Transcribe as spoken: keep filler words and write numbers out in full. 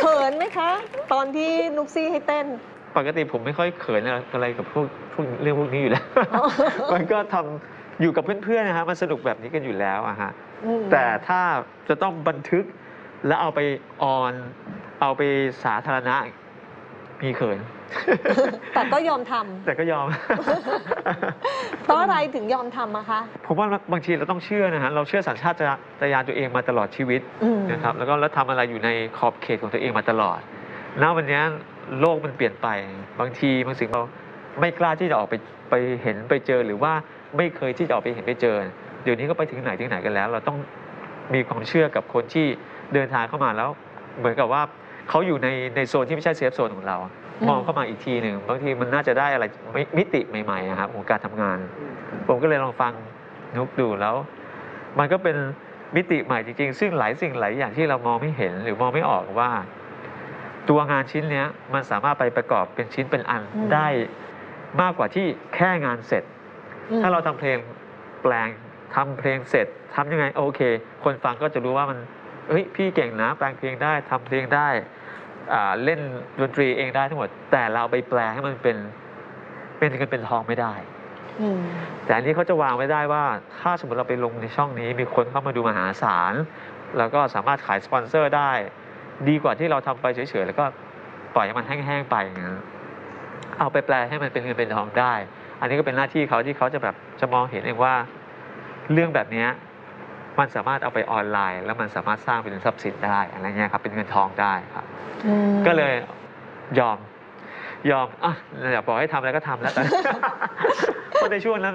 ขินไหมคะตอนที่นุกซี่ให้เต้นปกติผมไม่ค่อยเขินอะไรกับพวกพวกเรื่องพวกนี้อยู่แล้ว มันก็ทำอยู่กับเพื่อนๆนะฮะมันสนุกแบบนี้กันอยู่แล้วอะฮะแต่ถ้าจะต้องบันทึกแล้วเอาไปออนเอาไปสาธารณะมีเขินแต่ก็ยอมทำแต่ก็ยอมเพราะอะไรถึงยอมทำอะคะผมว่าบางทีเราต้องเชื่อนะฮะเราเชื่อสัญชาตญาณตัวเองมาตลอดชีวิตนะครับแล้วก็แล้วทำอะไรอยู่ในขอบเขตของตัวเองมาตลอดณวันนี้โลกมันเปลี่ยนไปบางทีบางสิ่งเราไม่กล้าที่จะออกไปไปเห็นไปเจอหรือว่าไม่เคยที่จะออกไปเห็นไปเจอเดี๋ยวนี้ก็ไปถึงไหนถึงไหนกันแล้ว เราต้องมีความเชื่อกับคนที่เดินทางเข้ามาแล้วเหมือนกับว่าเขาอยู่ในในโซนที่ไม่ใช่เซฟโซนของเรามองเข้ามาอีกทีหนึ่งบางทีมันน่าจะได้อะไรมิติใหม่ๆนะครับของการทำงานผมก็เลยลองฟังนุกดูแล้วมันก็เป็นมิติใหม่จริงๆซึ่งหลายสิ่งหลายอย่างที่เรามองไม่เห็นหรือมองไม่ออกว่าตัวงานชิ้นนี้มันสามารถไปประกอบเป็นชิ้นเป็นอันได้มากกว่าที่แค่งานเสร็จถ้าเราทำเพลงแปลงทำเพลงเสร็จทำยังไงโอเคคนฟังก็จะรู้ว่ามันเฮ้ยพี่เก่งนะแปลงเพลงได้ทำเพลงได้เล่นดนตรีเองได้ทั้งหมดแต่เราไปแปลให้มันเป็นเป็นเงินเป็นทองไม่ได้แต่อันนี้เขาจะวางไว้ได้ว่าถ้าสมมติเราไปลงในช่องนี้มีคนเข้ามาดูมหาศาลแล้วก็สามารถขายสปอนเซอร์ได้ดีกว่าที่เราทำไปเฉยๆแล้วก็ปล่อยให้มันแห้งๆไปนะเอาไปแปลให้มันเป็นเงินเป็นทองได้อันนี้ก็เป็นหน้าที่เขาที่เขาจะแบบจะมองเห็นเองว่าเรื่องแบบนี้มันสามารถเอาไปออนไลน์แล้วมันสามารถสร้างเป็นทรัพย์สินได้อะไรเงี้ยครับเป็นเงินทองได้ครับก็เลยยอมยอมอ่ะอยากบอกให้ทำอะไรก็ทำแล้วแต่เพราะในช่วงนั้น